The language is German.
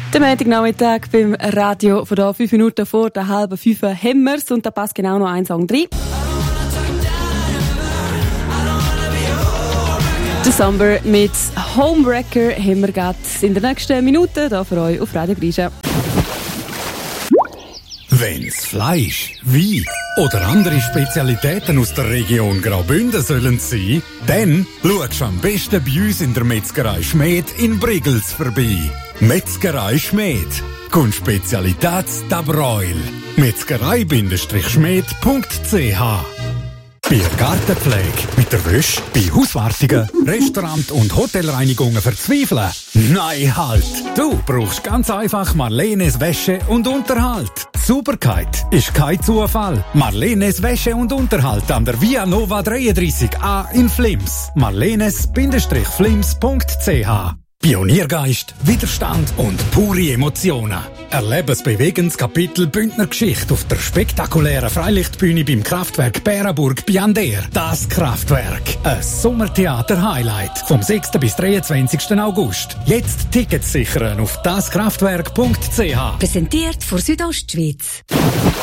Der Montagnachmittag beim Radio von da 5 Minuten vor der halben 5 haben wir's und da passt genau noch ein Song rein. Der Summer mit Homewrecker haben wir gerade in den nächsten Minuten hier für euch auf Radio Grisha. Wenn's Fleisch, Wein oder andere Spezialitäten aus der Region Graubünden sollen sein, dann schaust du am besten bei uns in der Metzgerei Schmed in Brigels vorbei. Metzgerei Schmed. Kommt Spezialität Dabroil. Metzgerei-schmed.ch. Bei Gartenpflege, mit der Wäsche, bei Hauswartungen, Restaurant- und Hotelreinigungen verzweifeln? Nein, halt! Du brauchst ganz einfach Marlenes Wäsche und Unterhalt. Sauberkeit ist kein Zufall. Marlenes Wäsche und Unterhalt an der Via Nova 33a in Flims. marlenes-flims.ch. Pioniergeist, Widerstand und pure Emotionen. Erlebe das bewegendes Kapitel Bündner Geschichte auf der spektakulären Freilichtbühne beim Kraftwerk Bärenburg bei Ander. Das Kraftwerk. Ein Sommertheater-Highlight vom 6. bis 23. August. Jetzt Tickets sichern auf daskraftwerk.ch. Präsentiert von Südostschweiz.